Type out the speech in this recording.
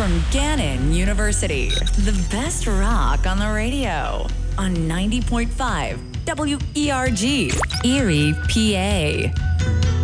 from Gannon University. The best rock on the radio on 90.5 WERG, Erie, PA.